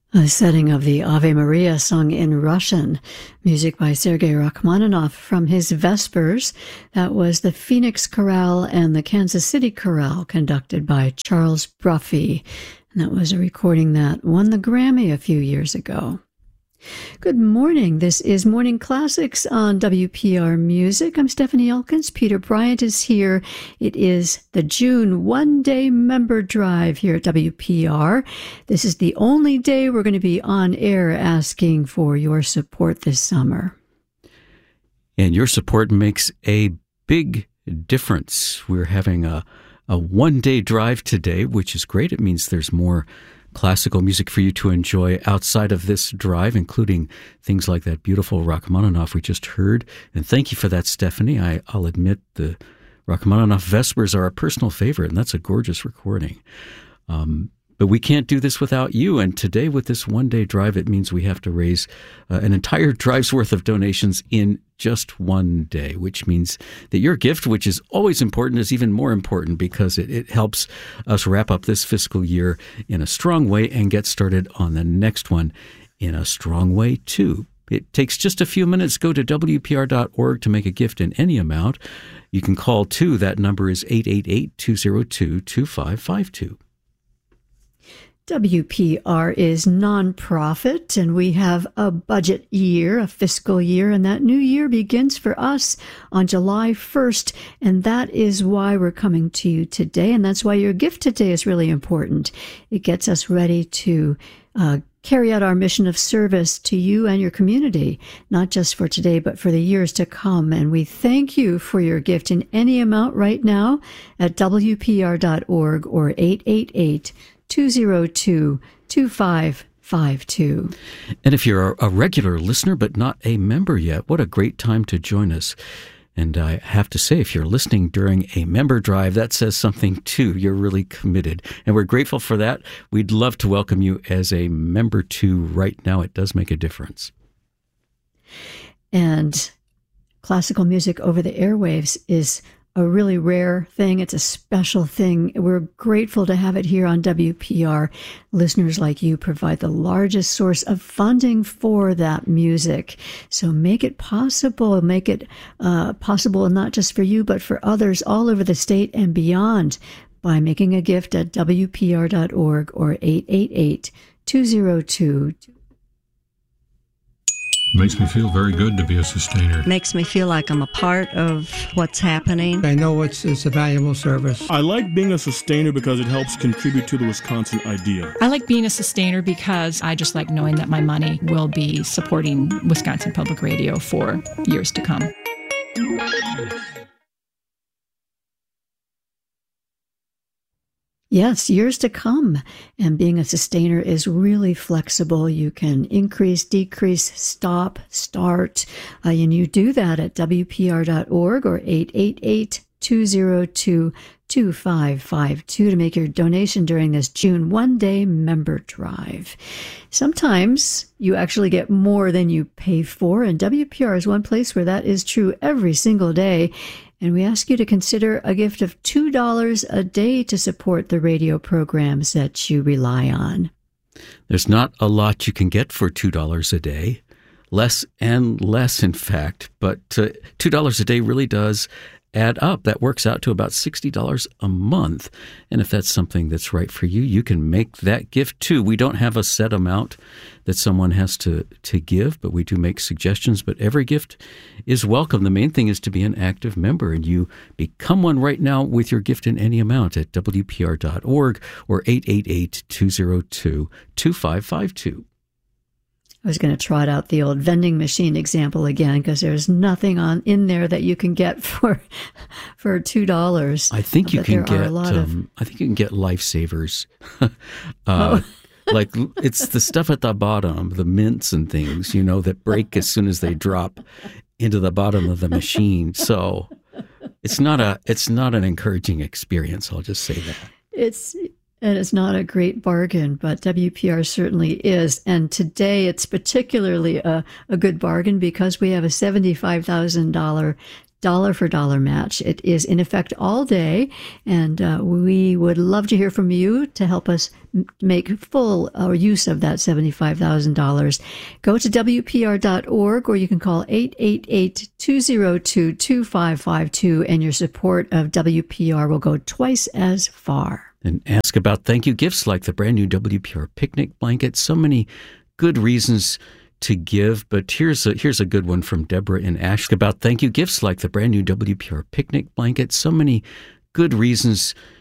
A setting of the Ave Maria sung in Russian, music by Sergei Rachmaninoff from his Vespers. That was the Phoenix Chorale and the Kansas City Chorale, conducted by Charles Bruffy. And that was a recording that won the Grammy a few years ago. Good morning. This is Morning Classics on WPR Music. I'm Stephanie Elkins. Peter Bryant is here. It is the June one-day member drive here at WPR. This is the only day we're going to be on air asking for your support this summer. And your support makes a big difference. We're having a one-day drive today, which is great. It means there's more classical music for you to enjoy outside of this drive, including things like that beautiful Rachmaninoff we just heard. And thank you for that, Stephanie. I'll admit the Rachmaninoff Vespers are a personal favorite, and that's a gorgeous recording. But we can't do this without you. And today with this one-day drive, it means we have to raise an entire drive's worth of donations in just one day, which means that your gift, which is always important, is even more important because it helps us wrap up this fiscal year in a strong way and get started on the next one in a strong way, too. It takes just a few minutes. Go to WPR.org to make a gift in any amount. You can call, too. That number is 888-202-2552. WPR is nonprofit, and we have a budget year, a fiscal year, and that new year begins for us on July 1st, and that is why we're coming to you today, and that's why your gift today is really important. It gets us ready to carry out our mission of service to you and your community, not just for today, but for the years to come. And we thank you for your gift in any amount right now at WPR.org or 888-202-2552. And if you're a regular listener but not a member yet, what a great time to join us. And I have to say, if you're listening during a member drive, that says something too. You're really committed. And we're grateful for that. We'd love to welcome you as a member too right now. It does make a difference. And classical music over the airwaves is a really rare thing. It's a special thing. We're grateful to have it here on WPR. Listeners like you provide the largest source of funding for that music. So make it possible. Make it possible not just for you, but for others all over the state and beyond by making a gift at WPR.org or 888-202. Makes me feel very good to be a sustainer. Makes me feel like I'm a part of what's happening. I know it's a valuable service. I like being a sustainer because it helps contribute to the Wisconsin idea. I like being a sustainer because I just like knowing that my money will be supporting Wisconsin Public Radio for years to come. Yes, years to come. And being a sustainer is really flexible. You can increase, decrease, stop, start. And you do that at WPR.org or 888-202-2552 to make your donation during this June one-day member drive. Sometimes you actually get more than you pay for, and WPR is one place where that is true every single day. And we ask you to consider a gift of $2 a day to support the radio programs that you rely on. There's not a lot you can get for $2 a day. Less and less, in fact. But $2 a day really does add up. That works out to about $60 a month. And if that's something that's right for you, you can make that gift too. We don't have a set amount that someone has to give, but we do make suggestions. But every gift is welcome. The main thing is to be an active member, and you become one right now with your gift in any amount at WPR.org or 888-202-2552. I was going to trot out the old vending machine example again because there's nothing in there that you can get for $2. I think you can get. I think you can get lifesavers. Like it's the stuff at the bottom, the mints and things, that break as soon as they drop into the bottom of the machine. So it's not an encouraging experience. I'll just say that. And it's not a great bargain, but WPR certainly is. And today it's particularly a good bargain because we have a $75,000 dollar-for-dollar match. It is in effect all day, and we would love to hear from you to help us make full use of that $75,000. Go to WPR.org, or you can call 888-202-2552, and your support of WPR will go twice as far. And ask about thank you gifts like the brand new WPR picnic blanket. So many good reasons to give, but here's a good one from Deborah in Ask about thank you gifts like the brand new WPR picnic blanket. So many good reasons